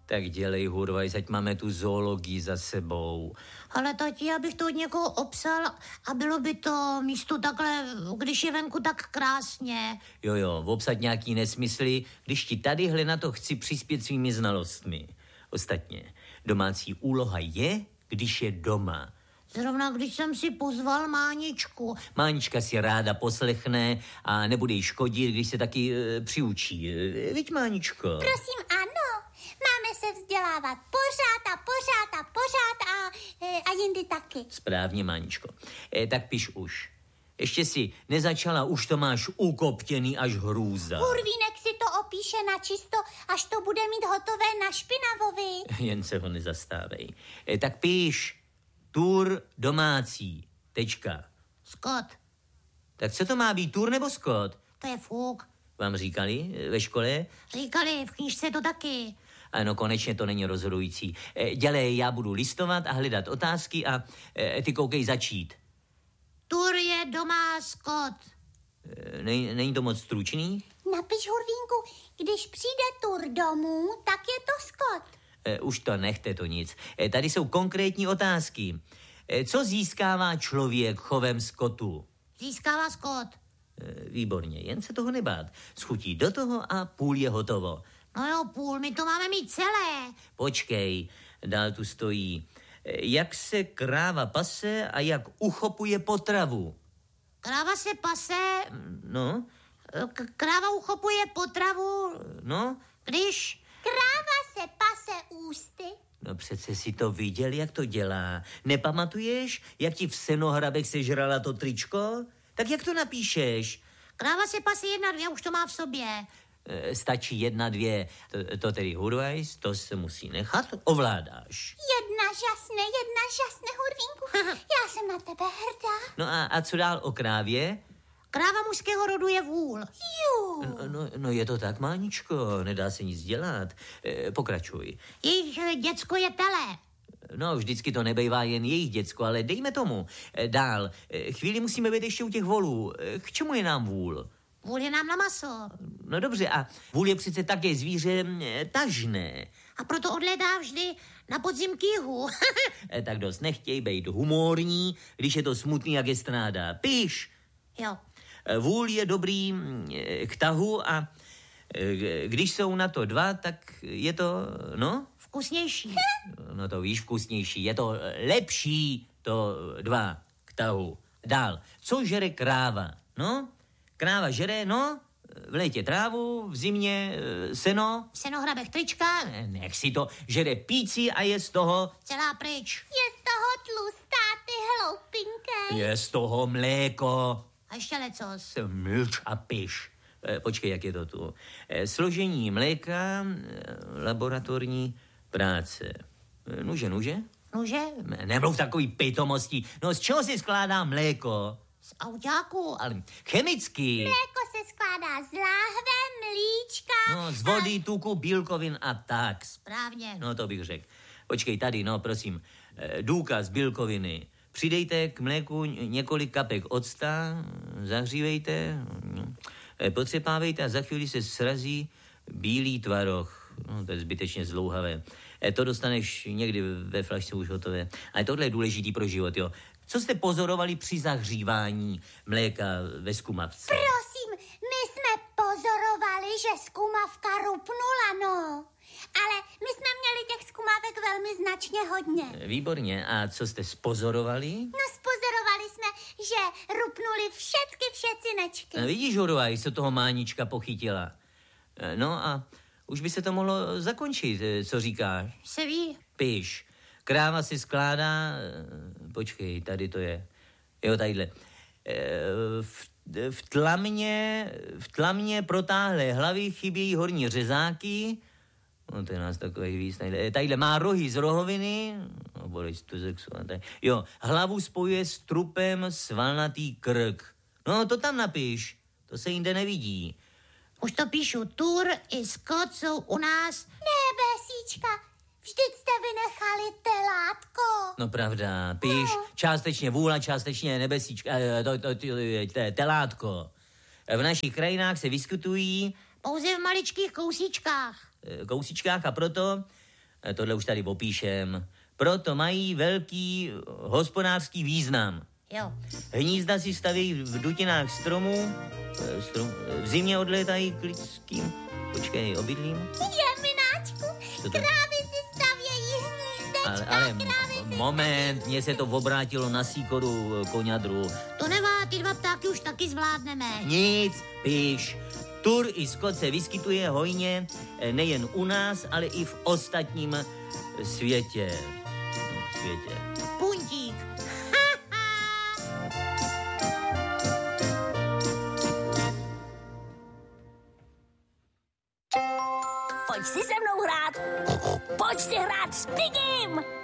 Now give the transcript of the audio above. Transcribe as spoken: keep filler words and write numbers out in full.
Tak dělej, Hurvajs, ať máme tu zoologii za sebou. Ale tati, abych to od někoho obsal a bylo by to místo takhle, když je venku tak krásně. Jo, jo, obsat nějaký nesmysly, když ti tadyhle na to chci přispět svými znalostmi. Ostatně, domácí úloha je, když je doma. Zrovna když jsem si pozval Máničku. Mánička si ráda poslechne a nebude jí škodit, když se taky e, přiučí. E, viď, Máničko? Prosím, ano. Máme se vzdělávat pořád a pořád a pořád a, e, a jindy taky. Správně, Máničko. E, tak piš už. Ještě si nezačala, už to máš ukoptěný až hrůza. Hurvínek si to opíše na čisto, až to bude mít hotové na špinavovi. Jen se ho nezastávej. E, tak píš tur domácí. Tečka. Scott. Tak co to má být, tur nebo Scott? To je fuk. Vám říkali ve škole? Říkali, v knížce to taky. Ano, konečně to není rozhodující. E, dělej, já budu listovat a hledat otázky a e, ty koukej začít. Tur je doma Scott. E, nej, není to moc stručný? Napiš, Hurvínku, když přijde tur domů, tak je to Scott. E, už to nechte to nic. E, tady jsou konkrétní otázky. E, co získává člověk chovem skotu? Získává Scott. E, výborně, jen se toho nebát. Schutí do toho a půl je hotovo. No jo, půl, my to máme mít celé. Počkej, dál tu stojí. E, jak se kráva pase a jak uchopuje potravu? Kráva se pase, No, k- kráva uchopuje potravu, no, když... Kráva se pase ústy. no přece si to viděl, jak to dělá. Nepamatuješ, jak ti v Senohrabech sežrala to tričko? Tak jak to napíšeš? Kráva se pase jedna, dvě, už to má v sobě. E, stačí jedna, dvě. To, to tedy, Hurvajs, to se musí nechat, ovládáš. Jedna žasne, jedna žasne, Hurvínku. Já jsem na tebe hrdá. No a, a co dál o krávě? Kráva mužského rodu je vůl. Jú. No, no, no je to tak, Máničko, nedá se nic dělat. E, pokračuj. Jejich eh, děcko je tele. No, vždycky to nebejvá jen jejich děcko, ale dejme tomu. E, dál. E, chvíli musíme být ještě u těch volů. E, k čemu je nám vůl? Vůl je nám na maso. No dobře, a vůl je přece také zvíře e, tažné. A proto odlétá vždy na podzim k jihu. E, tak dost nechtěj být humorní, když je to smutný jak je stráda. Píš. Jo. E, vůl je dobrý e, k tahu a e, když jsou na to dva, tak je to, no... Vkusnější. No to víš, vkusnější. Je to lepší to dva k tahu. Dál. Co žere kráva? No, kráva žere, no, v létě trávu, v zimě e, seno. Senohrabech trička, Nech si to, žere píci a je z toho... celá pryč. Je z toho tlustá, ty hloupinké. Je z toho mléko. A ještě lecos. Mlč a piš. E, počkej, jak je to tu. E, složení mléka, e, laboratorní práce. E, nuže, nuže? Nože? Ne, nemluv takový pitomostí. No z čeho se skládá mléko? Z autáku. Ale chemicky. Mléko se skládá z láhve, mlíčka. No, z vody, tuku, bílkovin a tak. Správně. No, to bych řekl. Počkej, tady, no, prosím. E, důkaz bílkoviny. Přidejte k mléku několik kapek octa, zahřívejte, e, potřepávejte a za chvíli se srazí bílý tvaroh. No, to je zbytečně zlouhavé. E, to dostaneš někdy ve flašce už hotové. Ale tohle je důležitý pro život, jo. Co jste pozorovali při zahřívání mléka ve zkumavce? Prosím, my jsme pozorovali, že zkumavka rupnula, no. Ale my jsme měli těch zkumavek velmi značně hodně. Výborně. A co jste spozorovali? No, spozorovali jsme, že rupnuli všetky všetcinečky. A vidíš, Hurvaj, co toho Mánička pochytila. E, No a už by se to mohlo zakončit, e, co říkáš? Se ví. Píš. Kráva si skládá... e, Počkej, tady to je. Jo, tadyhle. E, V, v tlamě, v tlamě protáhlé hlavy chybějí horní řezáky. No, to je nás takový víc. Tadyhle, tadyhle má rohy z rohoviny. No, bolest to sexuální. Jo, hlavu spojuje s trupem svalnatý krk. No, to tam napiš. To se jinde nevidí. Už to píšu. Tur i Scott jsou u nás. Ne, Besíčka, vždyť jste vynechali telátko. No pravda, píš, No. částečně vůla, částečně nebesíčka, eh, to, to, to, to, telátko. V našich krajinách se vyskytují Pouze v maličkých kousíčkách. eh, kousíčkách a proto tohle už tady opíšem, proto mají velký hospodářský význam. Jo. Hnízda si staví v dutinách stromů, strom, v zimě odlétají k lidským, počkej, obydlím. Je, mináčku, krávy si stavějí hnízdečka, Ale, ale krávy si moment, mně se to obrátilo na síkoru koňadru. To nemá, ty dva ptáky už taky zvládneme. Nic, píš. Tur i skot se vyskytuje hojně nejen u nás, ale i v ostatním světě. No, světě. Puntík. Pojď si se mnou hrát. Pojď si hrát s Pigim.